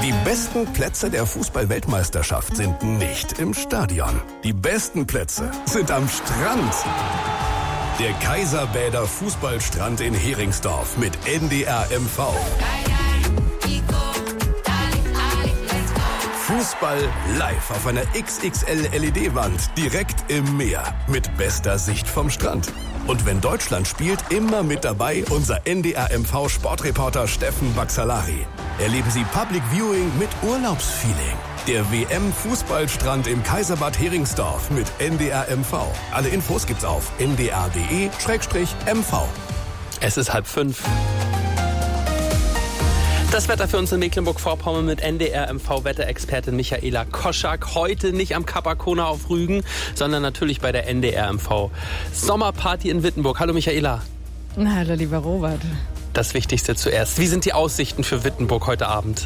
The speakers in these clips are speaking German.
Die besten Plätze der Fußball-Weltmeisterschaft sind nicht im Stadion. Die besten Plätze sind am Strand. Der Kaiserbäder Fußballstrand in Heringsdorf mit NDR MV. Fußball live auf einer XXL-LED-Wand direkt im Meer mit bester Sicht vom Strand. Und wenn Deutschland spielt, immer mit dabei unser NDR MV Sportreporter Steffen Baxalari. Erleben Sie Public Viewing mit Urlaubsfeeling. Der WM-Fußballstrand im Kaiserbad Heringsdorf mit NDR MV. Alle Infos gibt's auf ndr.de/mv. Es ist 4:30. Das Wetter für uns in Mecklenburg-Vorpommern mit NDR-MV-Wetterexpertin Michaela Koschak. Heute nicht am Kapakona auf Rügen, sondern natürlich bei der NDR-MV-Sommerparty in Wittenburg. Hallo Michaela. Hallo lieber Robert. Das Wichtigste zuerst. Wie sind die Aussichten für Wittenburg heute Abend?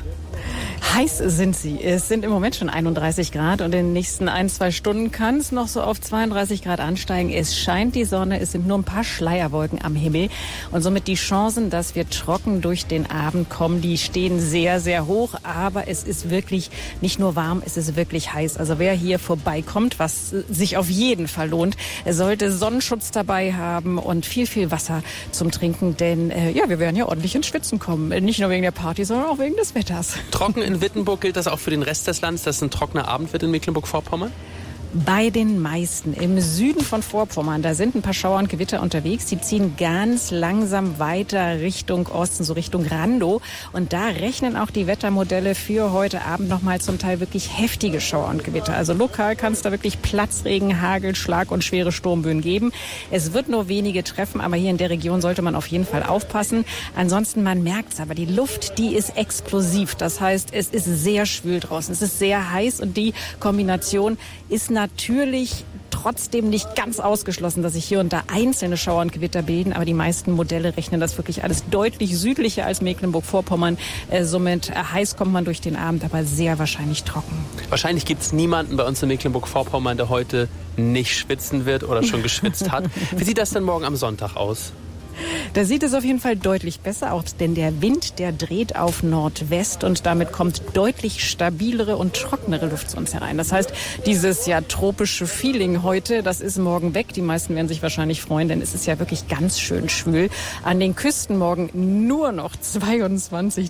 Heiß sind sie. Es sind im Moment schon 31 Grad und in den nächsten 1-2 Stunden kann es noch so auf 32 Grad ansteigen. Es scheint die Sonne, es sind nur ein paar Schleierwolken am Himmel und somit die Chancen, dass wir trocken durch den Abend kommen, die stehen sehr, sehr hoch. Aber es ist wirklich nicht nur warm, es ist wirklich heiß. Also wer hier vorbeikommt, was sich auf jeden Fall lohnt, sollte Sonnenschutz dabei haben und viel, viel Wasser zum Trinken. Denn wir werden ja ordentlich ins Schwitzen kommen. Nicht nur wegen der Party, sondern auch wegen des Wetters. Trocken in Wittenburg, gilt das auch für den Rest des Landes, dass es ein trockener Abend wird in Mecklenburg-Vorpommern? Bei den meisten. Im Süden von Vorpommern, da sind ein paar Schauer und Gewitter unterwegs. Die ziehen ganz langsam weiter Richtung Osten, so Richtung Randow. Und da rechnen auch die Wettermodelle für heute Abend nochmal zum Teil wirklich heftige Schauer und Gewitter. Also lokal kann es da wirklich Platzregen, Hagel, Schlag und schwere Sturmböen geben. Es wird nur wenige treffen, aber hier in der Region sollte man auf jeden Fall aufpassen. Ansonsten, man merkt es, aber die Luft, die ist explosiv. Das heißt, es ist sehr schwül draußen. Es ist sehr heiß und die Kombination ist natürlich trotzdem nicht ganz ausgeschlossen, dass sich hier und da einzelne Schauer und Gewitter bilden. Aber die meisten Modelle rechnen das wirklich alles deutlich südlicher als Mecklenburg-Vorpommern. Somit heiß kommt man durch den Abend, aber sehr wahrscheinlich trocken. Wahrscheinlich gibt es niemanden bei uns in Mecklenburg-Vorpommern, der heute nicht schwitzen wird oder schon geschwitzt hat. Wie sieht das denn morgen am Sonntag aus? Da sieht es auf jeden Fall deutlich besser aus, denn der Wind, der dreht auf Nordwest und damit kommt deutlich stabilere und trockenere Luft zu uns herein. Das heißt, dieses tropische Feeling heute, das ist morgen weg. Die meisten werden sich wahrscheinlich freuen, denn es ist ja wirklich ganz schön schwül. An den Küsten morgen nur noch 22,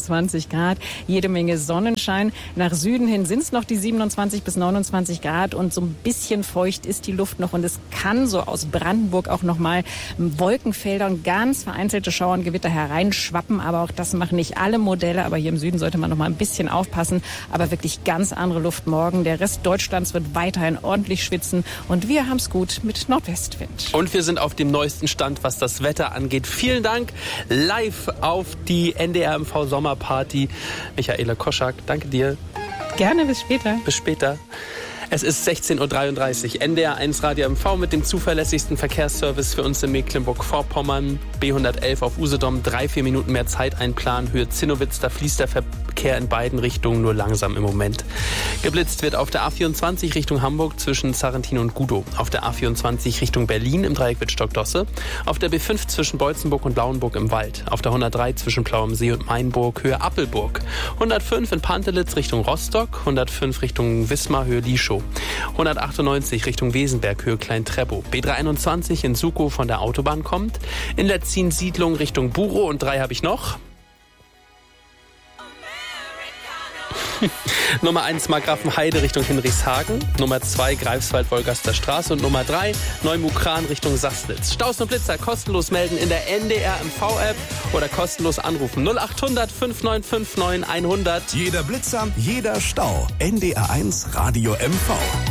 23 Grad, jede Menge Sonnenschein. Nach Süden hin sind es noch die 27 bis 29 Grad und so ein bisschen feucht ist die Luft noch und es kann so aus Brandenburg auch noch mal Wolkenfelder und ganz vereinzelte Schauer und Gewitter hereinschwappen, aber auch das machen nicht alle Modelle, aber hier im Süden sollte man noch mal ein bisschen aufpassen, aber wirklich ganz andere Luft morgen. Der Rest Deutschlands wird weiterhin ordentlich schwitzen und wir haben es gut mit Nordwestwind. Und wir sind auf dem neuesten Stand, was das Wetter angeht. Vielen Dank live auf die NDR MV Sommerparty. Michaela Koschak, danke dir. Gerne, bis später. Bis später. Es ist 16:33 Uhr. NDR1 Radio MV mit dem zuverlässigsten Verkehrsservice für uns in Mecklenburg-Vorpommern. B111 auf Usedom, 3-4 Minuten mehr Zeit einplanen. Höhe Zinnowitz, da fließt der Verkehr in beiden Richtungen, nur langsam im Moment. Geblitzt wird auf der A24 Richtung Hamburg zwischen Sarrentin und Gudow. Auf der A24 Richtung Berlin im Dreieck Wittstock-Dosse. Auf der B5 zwischen Beutzenburg und Lauenburg im Wald. Auf der 103 zwischen Plauem See und Mainburg, Höhe Appelburg. 105 in Pantelitz Richtung Rostock. 105 Richtung Wismar, Höhe Lieschow. 198 Richtung Wesenberg, Höhe Klein-Treppow. B321 in Sukow von der Autobahn kommt. In Letzin-Siedlung Richtung Burow und 3 habe ich noch. Nummer 1 Markgrafenheide Richtung Hinrichshagen, Nummer 2 Greifswald-Wolgaster Straße und Nummer 3 Neumukran Richtung Sassnitz. Staus und Blitzer kostenlos melden in der NDR MV-App oder kostenlos anrufen 0800 5959 100. Jeder Blitzer, jeder Stau. NDR1 Radio MV.